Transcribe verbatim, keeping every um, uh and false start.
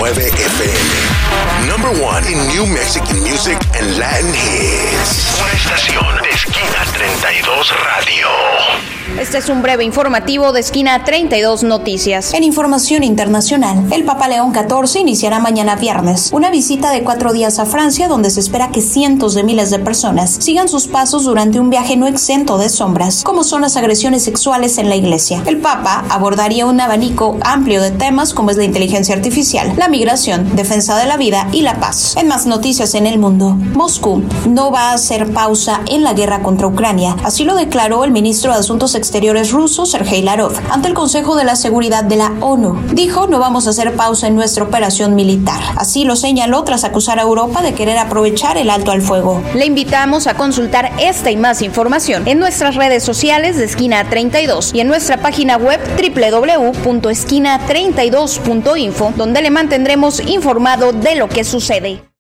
nueve F M. Number one in New Mexican music and Latin hits. Una estación de Esquina treinta y dos Radio. Este es un breve informativo de Esquina treinta y dos Noticias. En información internacional, el Papa León catorce iniciará mañana viernes una visita de cuatro días a Francia, donde se espera que cientos de miles de personas sigan sus pasos durante un viaje no exento de sombras, como son las agresiones sexuales en la iglesia. El Papa abordaría un abanico amplio de temas como es la inteligencia artificial, la migración, defensa de la vida y la paz. En más noticias en el mundo, Moscú no va a hacer pausa en la guerra contra Ucrania. Así lo declaró el ministro de Asuntos Exteriores ruso, Sergei Lavrov, ante el Consejo de la Seguridad de la ONU. Dijo: no vamos a hacer pausa en nuestra operación militar. Así lo señaló tras acusar a Europa de querer aprovechar el alto al fuego. Le invitamos a consultar esta y más información en nuestras redes sociales de Esquina treinta y dos y en nuestra página web doble u doble u doble u punto esquina treinta y dos punto info, donde le mantendremos informado de lo que sucede.